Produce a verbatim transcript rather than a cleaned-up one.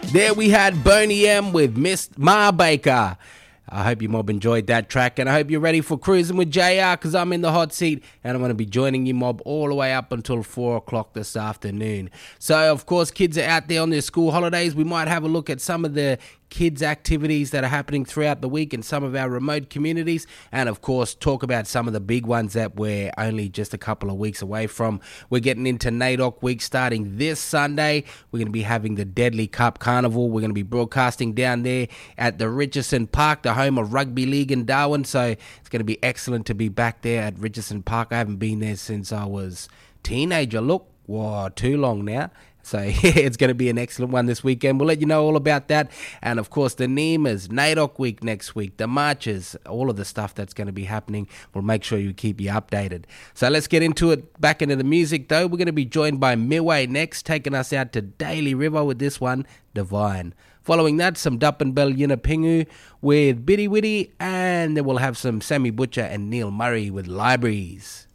There we had Boney M with Miss Ma Baker. I hope you mob enjoyed that track, and I hope you're ready for Cruising with J R, because I'm in the hot seat and I'm going to be joining you mob all the way up until four o'clock this afternoon. So of course kids are out there on their school holidays. We might have a look at some of the kids activities that are happening throughout the week in some of our remote communities, and of course talk about some of the big ones that we're only just a couple of weeks away from. We're getting into NAIDOC week starting this Sunday. We're going to be having the Deadly Cup Carnival. We're going to be broadcasting down there at the Richardson Park, the home of rugby league in Darwin, so it's going to be excellent to be back there at Richardson Park. I haven't been there since I was a teenager. Look, whoa, too long now. So yeah, it's going to be an excellent one this weekend. We'll let you know all about that. And of course, the NEMAs, NAIDOC week next week, the marches, all of the stuff that's going to be happening. We'll make sure you keep you updated. So let's get into it. Back into the music though. We're going to be joined by Milway next, taking us out to Daly River with this one, Divine. Following that, some Dup and Bell Yinapingu with Biddy Witty, and then we'll have some Sammy Butcher and Neil Murray with Libraries.